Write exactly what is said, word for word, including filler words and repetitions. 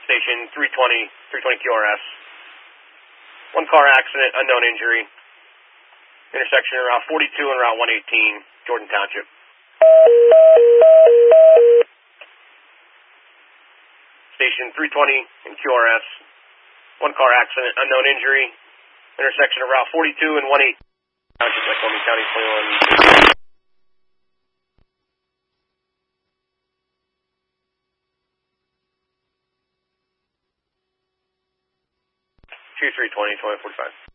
Station three twenty, three twenty Q R S. One car accident, unknown injury. Intersection of Route forty-two and Route one eighteen, Jordan Township. Station three twenty in Q R S. One car accident, unknown injury. Intersection of Route forty-two and one eighteen, Township, Lycoming County, twenty-one. two three twenty, twenty forty-five.